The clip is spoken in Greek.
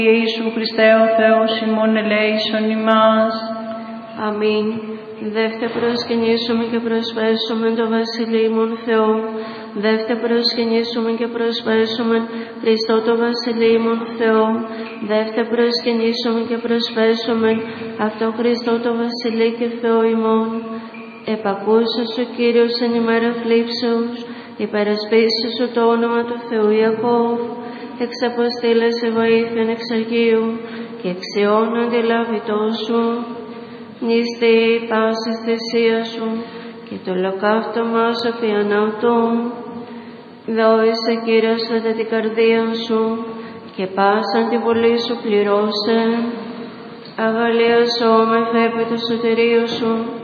Ιησού Χριστέ ο Θεός ημών ελέησον ημάς. Αμήν. Δεύτε προσκυνήσουμε και προσπέσουμε το βασιλείμον Θεό. Δεύτε προσκυνήσουμε και προσπέσουμε Χριστό το βασιλείμον Θεό. Δεύτε προσκυνήσουμε και προσπέσουμε αυτό Χριστό το βασιλεί και Θεό ημών. Επακούσα σου Κύριος εν ημέρα θλίψεως, υπερασπίσει σου το όνομα του Θεού Ιακώβ. Εξαποστήλεσαι βοήθειαν εξ Αγίου και εξιών αντιλαβητό σου. Νηστεί πάσης θυσία σου και το ολοκαύτωμά σου πιανάτου. Δόησε Κύριος κατά την καρδία σου και πάσαν τη βολή σου πληρώσε. Αγαλίασόμεθα επί του σωτηρίου σου